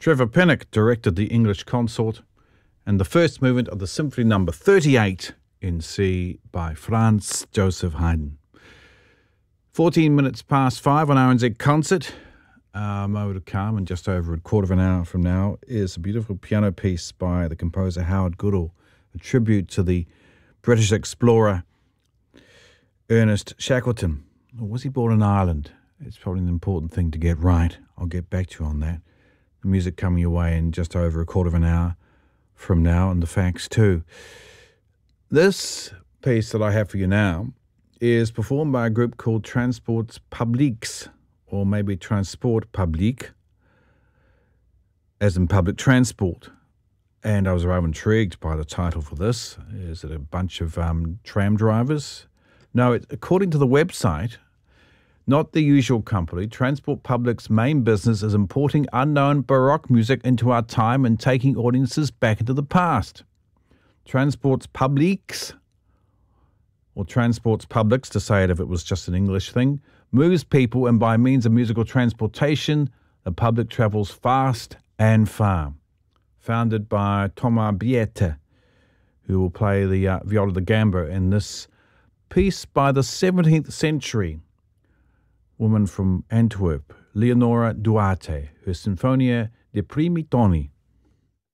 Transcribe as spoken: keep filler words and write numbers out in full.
Trevor Pinnock directed the English Consort and the first movement of the Symphony Number thirty-eight in C by Franz Joseph Haydn. fourteen minutes past five on R N Z Concert. Uh, Mo to come, and just over a quarter of an hour from now is a beautiful piano piece by the composer Howard Goodall, a tribute to the British explorer Ernest Shackleton. Or was he born in Ireland? It's probably an important thing to get right. I'll get back to you on that. The music coming your way in just over a quarter of an hour from now, and the facts too. This piece that I have for you now is performed by a group called Transports Publics, or maybe Transport Public, as in public transport. And I was rather intrigued by the title for this. Is it a bunch of um, tram drivers? No, it, according to the website, not the usual company. Transport Public's main business is importing unknown Baroque music into our time and taking audiences back into the past. Transports Publics, or Transports Publics to say it if it was just an English thing, moves people, and by means of musical transportation, the public travels fast and far. Founded by Thomas Biette, who will play the uh, viola da gamba in this piece by the seventeenth century woman from Antwerp, Leonora Duarte, her Sinfonia dei Primi Toni.